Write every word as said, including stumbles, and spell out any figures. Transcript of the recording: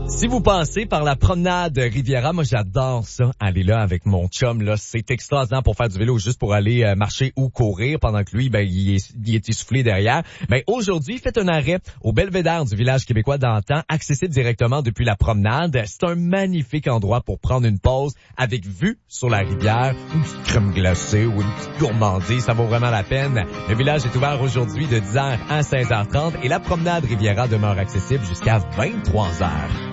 Si vous passez par la promenade Riviera, moi j'adore ça, aller là avec mon chum, là, c'est extraordinaire pour faire du vélo, juste pour aller euh, marcher ou courir pendant que lui, ben, il est, il est essoufflé derrière. Ben, aujourd'hui, faites un arrêt au belvédère du village québécois d'antan, accessible directement depuis la promenade. C'est un magnifique endroit pour prendre une pause avec vue sur la rivière, une petite crème glacée ou une petite gourmandise, ça vaut vraiment la peine. Le village est ouvert aujourd'hui de dix heures à seize heures trente et la promenade Riviera demeure accessible jusqu'à vingt-trois heures.